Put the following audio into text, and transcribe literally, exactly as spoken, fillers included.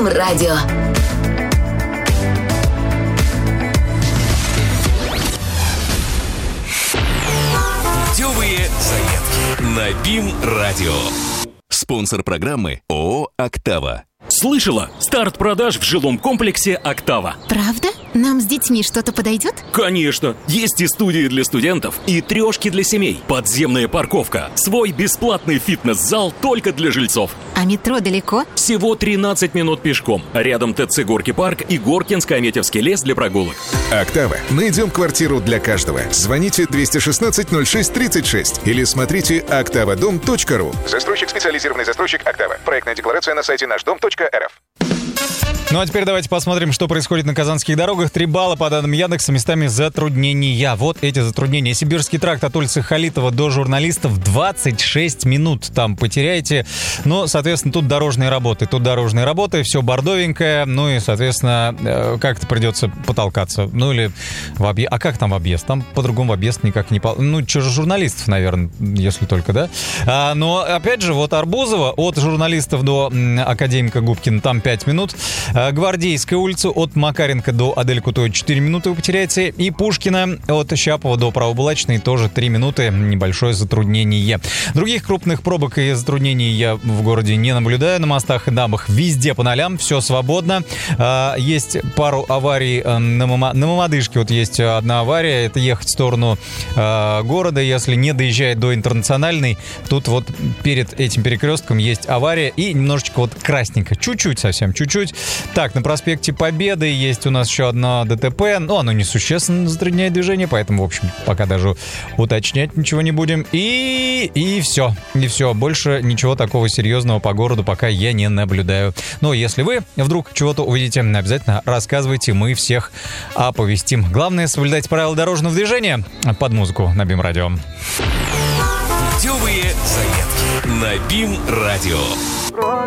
БИМ-радио. Путевые заметки на БИМ-радио. Спонсор программы ООО «Октава». Слышала? Старт продаж в жилом комплексе «Октава». Правда? Нам с детьми что-то подойдет? Конечно! Есть и студии для студентов, и трешки для семей, подземная парковка, свой бесплатный фитнес-зал только для жильцов. А метро далеко? Всего тринадцать минут пешком. Рядом ТЦ «Горки парк» и Горкинско-Аметьевский лес для прогулок. «Октава». Найдем квартиру для каждого. Звоните двести шестнадцать ноль шесть тридцать шесть или смотрите октава дом точка ру. Застройщик, специализированный застройщик «Октава». Проектная декларация на сайте наш дом точка эр эф. Ну а теперь давайте посмотрим, что происходит на казанских дорогах. Три балла по данным Яндекса, местами затруднения. Вот эти затруднения. Сибирский тракт от улицы Халитова до Журналистов двадцать шесть минут там потеряете. Но, соответственно, тут дорожные работы. Тут дорожные работы, все бордовенькое. Ну и, соответственно, как-то придется потолкаться. Ну или в объезд. А как там в объезд? Там по-другому в объезд никак не... По... Ну, что же журналистов, наверное, если только, да? А, но, опять же, вот Арбузова от Журналистов до Академика Губкина там пять минут. Гвардейская улица от Макаренко до Адель Кутой четыре минуты вы потеряете. И Пушкина от Щапова до Правобулачной тоже три минуты. Небольшое затруднение. Других крупных пробок и затруднений я в городе не наблюдаю. На мостах и дамбах везде по нолям. Все свободно. Есть пару аварий на, Мама... на Мамадышке. Вот есть одна авария. Это ехать в сторону города. Если не доезжает до Интернациональной, тут вот перед этим перекрестком есть авария. И немножечко вот красненько. Чуть-чуть совсем. Чуть-чуть. Так, на проспекте Победы есть у нас еще одно ДТП. Но оно несущественно затрудняет движение, поэтому, в общем, пока даже уточнять ничего не будем. И, и все. И все. Больше ничего такого серьезного по городу пока я не наблюдаю. Но если вы вдруг чего-то увидите, обязательно рассказывайте, мы всех оповестим. Главное, соблюдать правила дорожного движения под музыку на БИМ-радио. Путевые заметки на БИМ-радио.